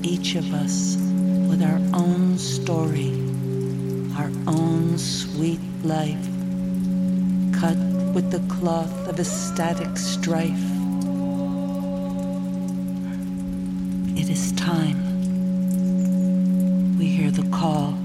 each of us with our own story, our own sweet life, cut with the cloth of ecstatic strife. It is time. We hear the call.